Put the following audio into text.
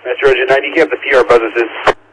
Metro Roger 90, you have the PR buzzes in.